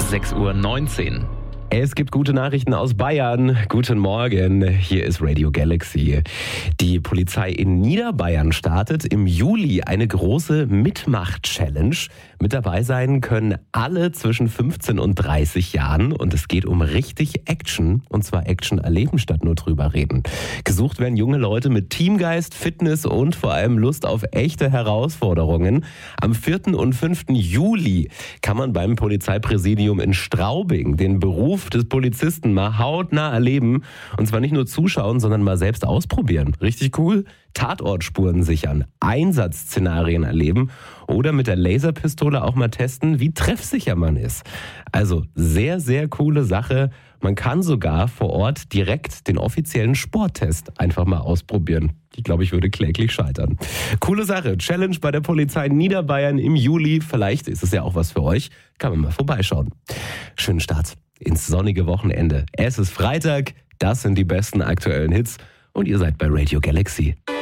6:19 Uhr. Es gibt gute Nachrichten aus Bayern. Guten Morgen, hier ist Radio Galaxy. Die Polizei in Niederbayern startet im Juli eine große Mitmach-Challenge. Mit dabei sein können alle zwischen 15 und 30 Jahren und es geht um richtig Action, und zwar Action erleben statt nur drüber reden. Gesucht werden junge Leute mit Teamgeist, Fitness und vor allem Lust auf echte Herausforderungen. Am 4. und 5. Juli kann man beim Polizeipräsidium in Straubing den Beruf des Polizisten mal hautnah erleben. Und zwar nicht nur zuschauen, sondern mal selbst ausprobieren. Richtig cool. Tatortspuren sichern, Einsatzszenarien erleben oder mit der Laserpistole auch mal testen, wie treffsicher man ist. Also sehr, sehr coole Sache. Man kann sogar vor Ort direkt den offiziellen Sporttest einfach mal ausprobieren. Ich glaube, ich würde kläglich scheitern. Coole Sache. Challenge bei der Polizei Niederbayern im Juli. Vielleicht ist es ja auch was für euch. Kann man mal vorbeischauen. Schönen Start ins sonnige Wochenende. Es ist Freitag. Das sind die besten aktuellen Hits. Und ihr seid bei Radio Galaxy.